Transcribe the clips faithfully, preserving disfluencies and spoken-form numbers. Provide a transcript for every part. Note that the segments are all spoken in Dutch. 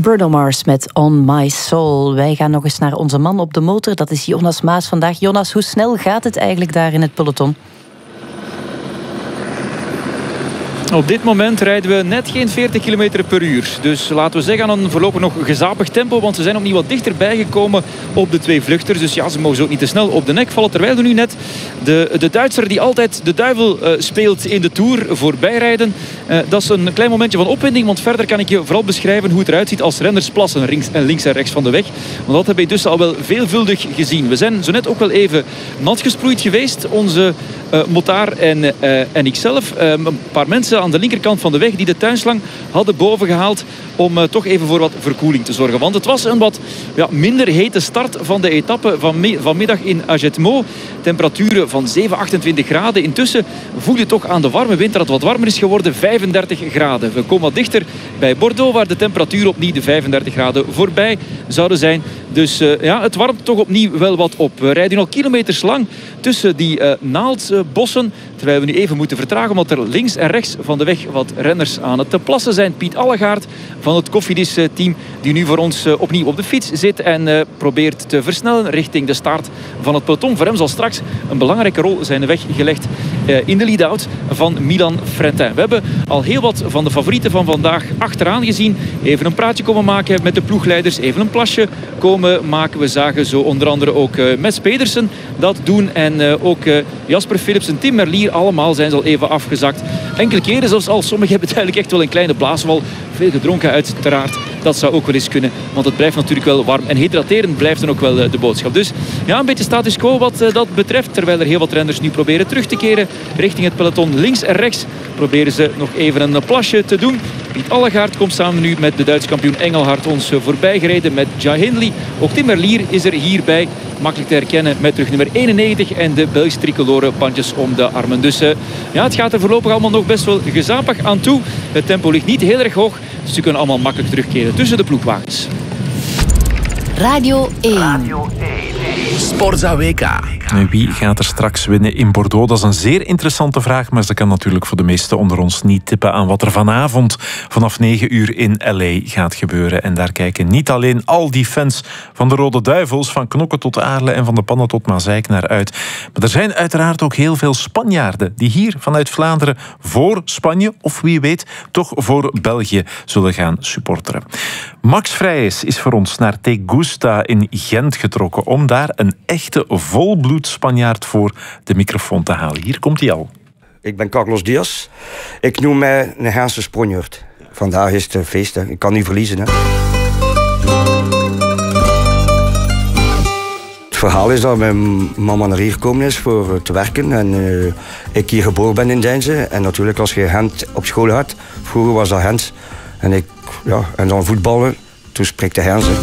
Bruno Mars met On My Soul. Wij gaan nog eens naar onze man op de motor. Dat is Jonas Maas vandaag. Jonas, hoe snel gaat het eigenlijk daar in het peloton? Op dit moment rijden we net geen veertig kilometer per uur. Dus laten we zeggen aan een voorlopig nog gezapig tempo. Want ze zijn opnieuw wat dichterbij gekomen op de twee vluchters. Dus ja, ze mogen zo ook niet te snel op de nek vallen. Terwijl we nu net de, de Duitser die altijd de duivel uh, speelt in de Tour voorbij rijden. Uh, dat is een klein momentje van opwinding. Want verder kan ik je vooral beschrijven hoe het eruit ziet als renners plassen. Links en, links en rechts van de weg. Want dat hebben we dus al wel veelvuldig gezien. We zijn zo net ook wel even nat gesproeid geweest. Onze uh, motaar en, uh, en ikzelf. Uh, een paar mensen aan de linkerkant van de weg die de tuinslang hadden bovengehaald om uh, toch even voor wat verkoeling te zorgen. Want het was een wat ja, minder hete start van de etappe van me- vanmiddag in Ajetmo. Temperaturen van zeven, achtentwintig graden. Intussen voel je toch aan de warme wind dat het wat warmer is geworden. vijfendertig graden. We komen wat dichter bij Bordeaux, waar de temperatuur opnieuw de vijfendertig graden voorbij zouden zijn. Dus uh, ja, het warmt toch opnieuw wel wat op. We rijden al kilometers lang tussen die uh, naaldbossen. Terwijl we nu even moeten vertragen, omdat er links en rechts van de weg wat renners aan het plassen zijn. Piet Allegaert van het Cofidis-team, die nu voor ons uh, opnieuw op de fiets zit en uh, probeert te versnellen richting de start van het peloton. Voor hem zal straks een belangrijke rol zijn weggelegd uh, in de lead-out van Milan Frentin. We hebben al heel wat van de favorieten van vandaag achteraan gezien. Even een praatje komen maken met de ploegleiders, even een plasje komen maken. We zagen zo onder andere ook uh, Mats Pedersen dat doen en uh, ook uh, Jasper Philipsen, Tim Merlier, allemaal zijn ze al even afgezakt. Enkele keren zelfs al, sommigen hebben het eigenlijk echt wel een kleine blaaswal. Veel gedronken uiteraard, dat zou ook wel eens kunnen. Want het blijft natuurlijk wel warm en hydraterend blijft dan ook wel uh, de boodschap. Dus ja, een beetje status quo wat uh, dat betreft. Terwijl er heel wat renners nu proberen terug te keren richting het peloton links en rechts. Proberen ze nog even een plasje te doen. Piet Allegaert komt samen nu met de Duitse kampioen Engelhard ons uh, voorbij gereden met Jai Hindley. Ook Tim Merlier is er hierbij. Makkelijk te herkennen met terug nummer eenennegentig en de Belgische tricolore bandjes om de armen. Dus uh, ja, het gaat er voorlopig allemaal nog best wel gezapig aan toe. Het tempo ligt niet heel erg hoog, dus ze kunnen allemaal makkelijk terugkeren tussen de ploegwagens. Radio één. Radio één. Sportza W K. En wie gaat er straks winnen in Bordeaux? Dat is een zeer interessante vraag, maar ze kan natuurlijk voor de meesten onder ons niet tippen aan wat er vanavond vanaf negen uur in L A gaat gebeuren. En daar kijken niet alleen al die fans van de Rode Duivels, van Knokke tot Aarle en van de Pannen tot Mazeik naar uit. Maar er zijn uiteraard ook heel veel Spanjaarden die hier vanuit Vlaanderen voor Spanje, of wie weet, toch voor België zullen gaan supporteren. Max Vrijs is voor ons naar Tegusta in Gent getrokken om daar een echte volbloed Spanjaard voor de microfoon te halen. Hier komt hij al. Ik ben Carlos Diaz. Ik noem mij een Gentse Spanjaard. Vandaag is het feest, hè. Ik kan niet verliezen. Hè. Het verhaal is dat mijn mama naar hier gekomen is voor te werken. En uh, ik hier geboren ben in Deinze. En natuurlijk als je Gent op school had, vroeger was dat Gent. En, ik, ja, en dan voetballen, toen spreekt de Gentse.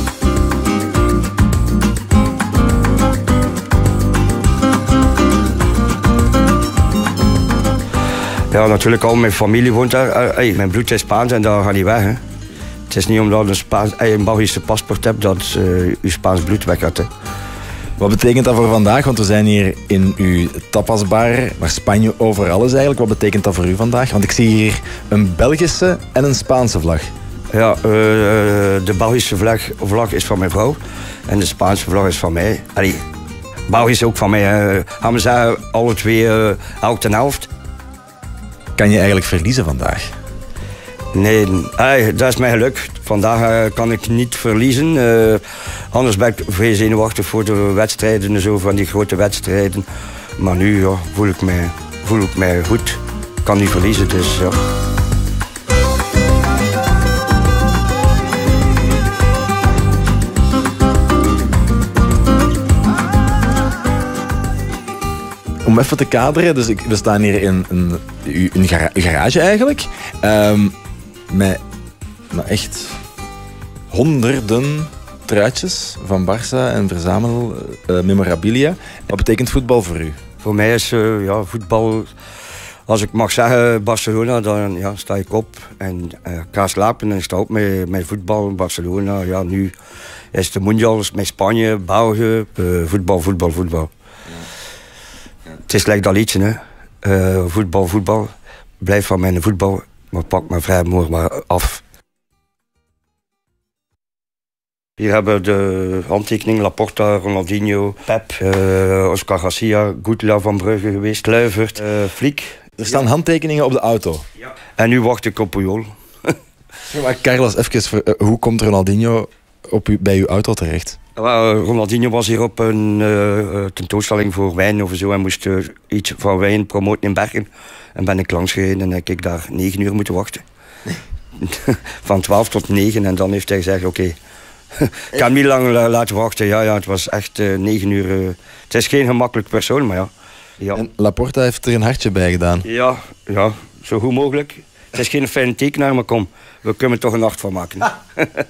Ja, natuurlijk al mijn familie woont daar. Hey, mijn bloed is Spaans en daar gaat niet weg. Hè. Het is niet omdat je een, Spaans, een Belgische paspoort hebt dat uh, je Spaans bloed weg gaat. Hè. Wat betekent dat voor vandaag? Want we zijn hier in uw tapasbar, waar Spanje overal is eigenlijk. Wat betekent dat voor u vandaag? Want ik zie hier een Belgische en een Spaanse vlag. Ja, uh, de Belgische vlag, vlag is van mijn vrouw en de Spaanse vlag is van mij. Allee, België is ook van mij. Hè. Gaan we zeggen, alle twee uh, elk ten helft. Kan je eigenlijk verliezen vandaag? Nee, hey, dat is mijn geluk. Vandaag uh, kan ik niet verliezen. Uh, anders ben ik vrij zenuwachtig voor de wedstrijden en zo, van die grote wedstrijden. Maar nu ja, voel, ik mij, voel ik mij goed. Ik kan niet verliezen, dus ja. Om even te kaderen, dus ik, we staan hier in een, een garage eigenlijk. Um, met, met echt honderden truitjes van Barça en verzamel uh, memorabilia. Wat betekent voetbal voor u? Voor mij is uh, ja, voetbal, als ik mag zeggen, Barcelona, dan ja, sta ik op en uh, ga slapen en ik sta op met, met voetbal. Barcelona, ja, nu is de Mundials met Spanje, België, uh, voetbal, voetbal, voetbal. Het is gelijk dat liedje, hè. Uh, voetbal, voetbal. Blijf van mijn voetbal, maar pak me vrij mooi maar af. Hier hebben we de handtekening Laporta, Ronaldinho, Pep, uh, Oscar Garcia, Gutla van Brugge geweest, Kluivert, uh, Fliek. Er staan ja. handtekeningen op de auto. Ja. En nu wacht ik op Puyol. Ja, maar Carlos, even, uh, hoe komt Ronaldinho op u, bij uw auto terecht? Well, Ronaldinho was hier op een uh, tentoonstelling voor wijn of zo en moest uh, iets van wijn promoten in Bergen. En ben ik langs gereden en heb ik daar negen uur moeten wachten. Van twaalf tot negen en dan heeft hij gezegd, oké, okay, ik kan hem niet lang laten wachten. Ja, ja, het was echt uh, negen uur. Uh, het is geen gemakkelijk persoon, maar ja. ja. En Laporta heeft er een hartje bij gedaan. Ja, ja, zo goed mogelijk. Het is geen fijne tekenaar, maar kom, we kunnen er toch een nacht van maken. Ah.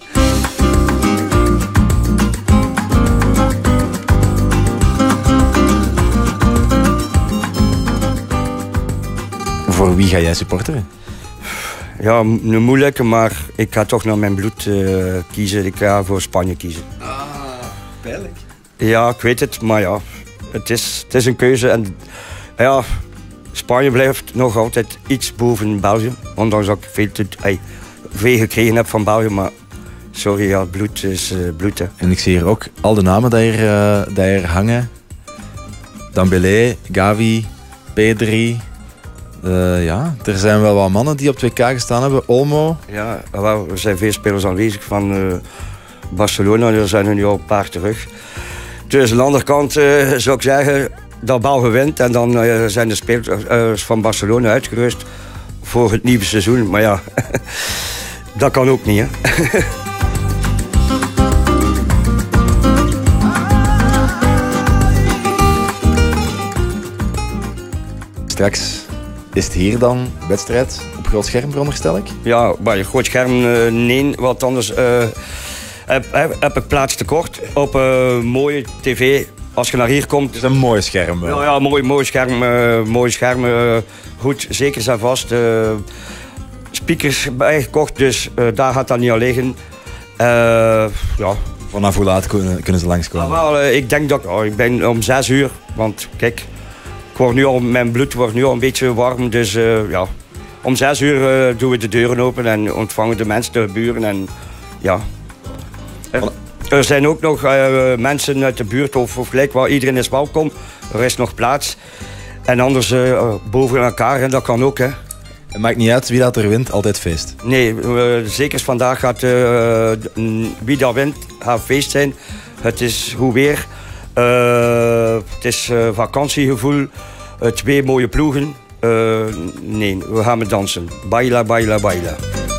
Voor wie ga jij supporteren? Ja, een moeilijke, maar ik ga toch naar mijn bloed uh, kiezen. Ik ga voor Spanje kiezen. Ah, pijnlijk. Ja, ik weet het, maar ja, het is, het is een keuze. En ja, Spanje blijft nog altijd iets boven België. Ondanks dat ik veel, te, ay, veel gekregen heb van België, maar sorry, ja, bloed is uh, bloed. Hè. En ik zie hier ook al de namen die er, uh, die er hangen. Dembélé, Gavi, Pedri. Uh, ja, er zijn wel wat mannen die op twee K gestaan hebben. Olmo. Ja, wel, er zijn veel spelers aanwezig van uh, Barcelona. Er zijn er nu al een paar terug. Dus aan de andere kant uh, zou ik zeggen dat België wint. En dan uh, zijn de spelers uh, van Barcelona uitgerust voor het nieuwe seizoen. Maar ja, dat kan ook niet, hè. Straks is het hier dan wedstrijd op groot scherm, veronderstel ik? Ja, maar groot scherm, uh, nee, want anders uh, heb, heb, heb ik plaats tekort op uh, mooie tv. Als je naar hier komt... Het is een mooi scherm. Ja, ja, mooi, mooi scherm. Uh, mooi scherm. Uh, goed, zeker zijn vast. Uh, speakers bijgekocht, dus uh, daar gaat dat niet aan liggen. Uh, ja. Vanaf hoe laat kunnen, kunnen ze langskomen? Ja, wel, uh, ik denk dat... Oh, ik ben om zes uur, want kijk... Word nu al, mijn bloed wordt nu al een beetje warm, dus uh, ja. Om zes uur uh, doen we de deuren open en ontvangen de mensen, de buren en ja. Er, er zijn ook nog uh, mensen uit de buurt of, of gelijk waar iedereen is welkom. Er is nog plaats. En anders uh, boven elkaar, en dat kan ook, hè. Het maakt niet uit wie dat er wint, altijd feest. Nee, uh, zeker vandaag gaat uh, wie dat wint, gaat feest zijn. Het is goed weer. Uh, het is uh, vakantiegevoel. Uh, twee mooie ploegen. Uh, nee, we gaan met dansen. Baila, baila, baila.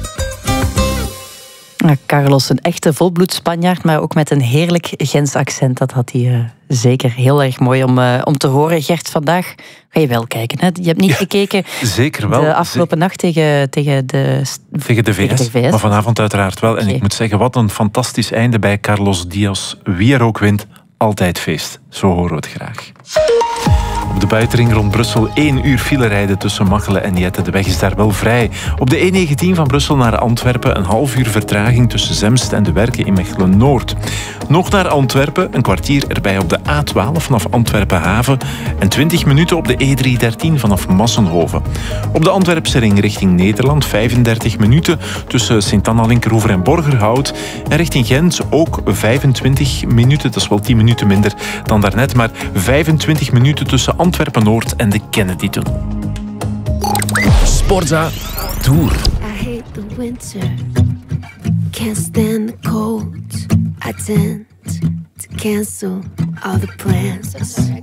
Carlos, een echte volbloed Spanjaard, maar ook met een heerlijk Gens accent. Dat had hij uh, zeker heel erg mooi om, uh, om te horen. Gert, vandaag ga je wel kijken. Hè? Je hebt niet ja, gekeken zeker wel. de afgelopen nacht tegen, tegen, de, tegen, de, V S, tegen de V S. Maar vanavond uiteraard wel. Okay. En ik moet zeggen, wat een fantastisch einde bij Carlos Diaz. Wie er ook wint, altijd feest. Zo horen we het graag. Op de buitenring rond Brussel één uur file rijden tussen Machelen en Jette. De weg is daar wel vrij. Op de E negentien van Brussel naar Antwerpen een half uur vertraging tussen Zemst en de Werken in Mechelen-Noord. Nog naar Antwerpen, een kwartier erbij op de A twaalf vanaf Antwerpen-Haven en twintig minuten op de E driehonderddertien vanaf Massenhoven. Op de Antwerpse ring richting Nederland vijfendertig minuten tussen Sint-Anna, Linkeroever en Borgerhout. En richting Gent ook vijfentwintig minuten, dat is wel tien minuten minder dan daarnet, maar vijfentwintig minuten tussen Antwerpen-Noord en de Kennedy-tunnel. Sportza Tour. I hate the winter, can't stand the cold. I tend to cancel all the plans.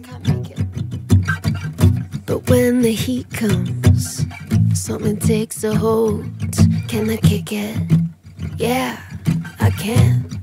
But when the heat comes, something takes a hold. Can I kick it? Yeah, I can.